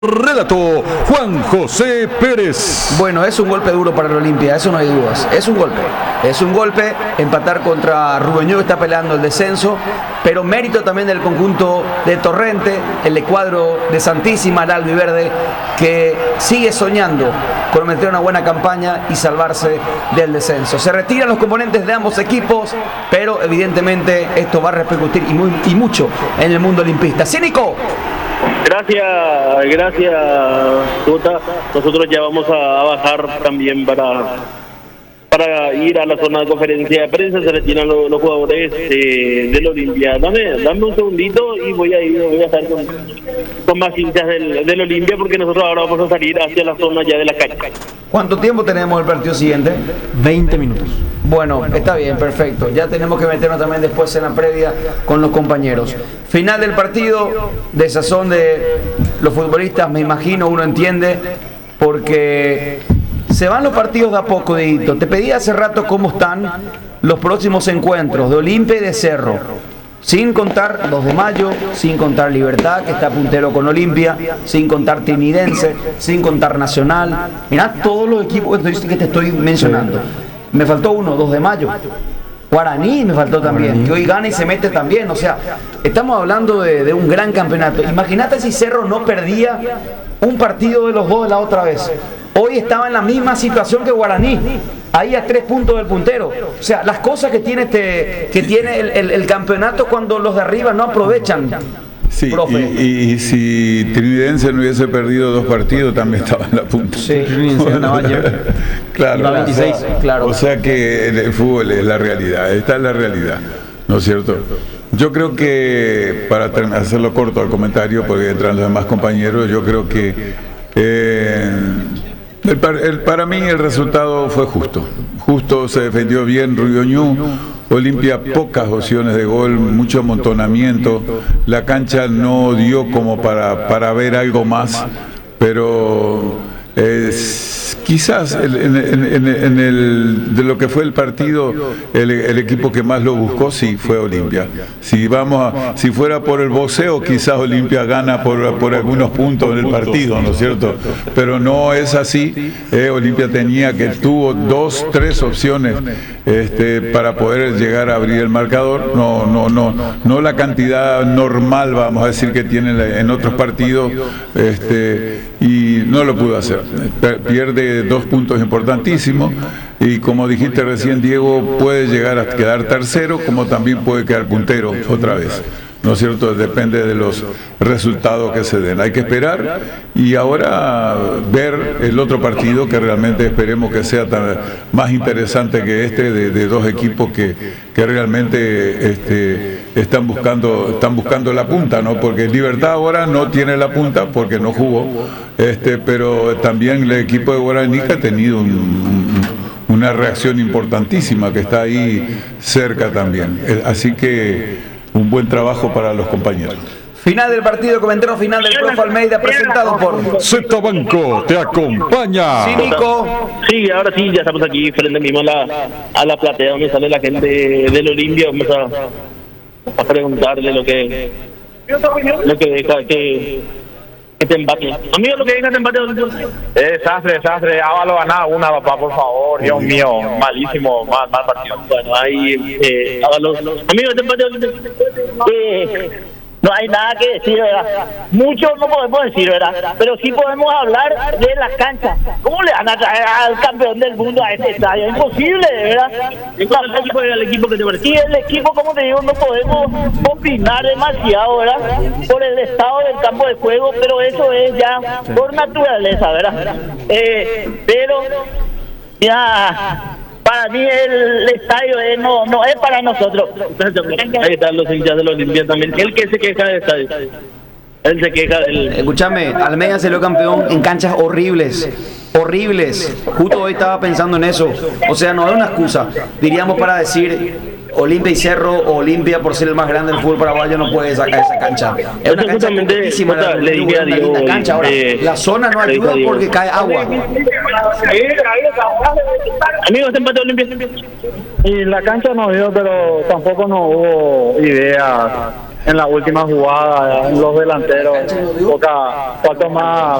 Relato Juan José Pérez. Bueno, es un golpe duro para el Olimpia, eso no hay dudas. Es un golpe empatar contra Rubeñó, que está peleando el descenso, pero mérito también del conjunto de Torrente, el cuadro de Santísima, el albiverde, que sigue soñando con meter una buena campaña y salvarse del descenso. Se retiran los componentes de ambos equipos, pero evidentemente esto va a repercutir y mucho en el mundo olimpista. ¿Sí, Nico? Gracias, Tuta. Nosotros ya vamos a bajar también para ir a la zona de conferencia de prensa. Se retiran los jugadores del Olimpia. Dame un segundito y voy a estar con más hinchas del Olimpia, porque nosotros ahora vamos a salir hacia la zona ya de la calle. ¿Cuánto tiempo tenemos el partido siguiente? 20 minutos. Bueno, está bien, perfecto. Ya tenemos que meternos también después en la previa con los compañeros. Final del partido, desazón de los futbolistas, me imagino, uno entiende, porque se van los partidos de a poco, Dieguito. Te pedí hace rato cómo están los próximos encuentros de Olimpia y de Cerro. Sin contar 2 de mayo, sin contar Libertad, que está puntero con Olimpia, sin contar Trinidense, sin contar Nacional. Mirá todos los equipos que te estoy mencionando. Me faltó uno, 2 de mayo. Guaraní me faltó también, que hoy gana y se mete también. O sea, estamos hablando de un gran campeonato. Imagínate si Cerro no perdía un partido de los dos de la otra vez. Hoy estaba en la misma situación que Guaraní, ahí a 3 puntos del puntero. O sea, las cosas que tiene el campeonato cuando los de arriba no aprovechan. Sí, y si Trinidense no hubiese perdido 2 partidos, también estaba en la punta. Sí, Trinidense ganaba ayer. Claro, iba 26, claro. O sea que el fútbol es la realidad, esta es la realidad, ¿no es cierto? Yo creo que, para hacerlo corto al comentario, porque entran los demás compañeros, yo creo que para mí el resultado fue justo, se defendió bien Rubeñó. Olimpia pocas opciones de gol, mucho amontonamiento, la cancha no dio como para ver algo más, pero quizás de lo que fue el partido, el equipo que más lo buscó sí fue Olimpia. Si fuera por el boxeo, quizás Olimpia gana por algunos puntos en el partido, ¿no es cierto? Pero no es así. Olimpia tuvo 2, 3 opciones para poder llegar a abrir el marcador. No la cantidad normal, vamos a decir, que tiene en otros partidos, y no lo pudo hacer. Pierde 2 puntos importantísimos, y como dijiste recién, Diego, puede llegar a quedar tercero, como también puede quedar puntero otra vez, ¿no es cierto? Depende de los resultados que se den. Hay que esperar y ahora ver el otro partido, que realmente esperemos que sea más interesante que de 2 equipos que realmente están buscando la punta, ¿no? Porque Libertad ahora no tiene la punta porque no jugó, pero también el equipo de Guaraní ha tenido una reacción importantísima, que está ahí cerca también. Así que un buen trabajo para los compañeros. Final del partido, comentario final del profe Almeida, presentado por Z Banco te acompaña. Sí, Nico. Sí, ahora sí, ya estamos aquí frente mismo a la platea donde sale la gente del Olimpia. Vamos a preguntarle lo que deja que este empate. Amigo, lo que deja este empate. Desastre, Ávalo ganar una, papá, por favor. Dios mío, malísimo, mal partido. Bueno, ahí Ávalo. Amigo, este empate. No hay nada que decir, ¿verdad? Mucho no podemos decir, ¿verdad? Pero sí podemos hablar de la cancha. ¿Cómo le van a traer al campeón del mundo a este estadio? Imposible, ¿verdad? El equipo que te parece. Y el equipo, como te digo, no podemos opinar demasiado, ¿verdad? Por el estado del campo de juego, pero eso es ya por naturaleza, ¿verdad? Pero ya... Para mí el estadio no es para nosotros. Ahí están los hinchas de los Olimpia también. El que se queja del estadio. Él se queja del... Escúchame, Almeida salió campeón en canchas horribles. Justo hoy estaba pensando en eso. O sea, no es una excusa. Diríamos para decir Olimpia y Cerro, o Olimpia, por ser el más grande del fútbol paraguayo, no puede sacar esa cancha. Es una cancha completísima, le dije a Diego, linda cancha. Ahora, la zona no ayuda porque cae agua. Amigo, este empate Olimpia. Y la cancha no dio, pero tampoco no hubo ideas en la última jugada, los delanteros, falta más